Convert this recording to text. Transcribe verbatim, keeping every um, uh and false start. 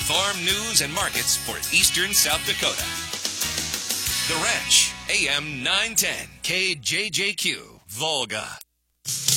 farm news and markets for eastern South Dakota. The Ranch, A M nine ten, K J J Q, Volga.